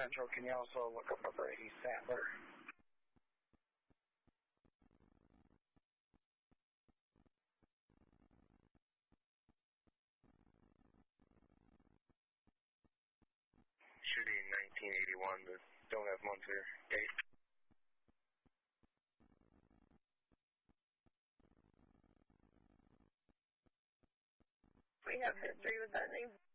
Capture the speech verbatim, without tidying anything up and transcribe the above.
Central, can you also look up a Brady Sattler? Shooting nineteen eighty-one, but don't have month or date. We have history with that name.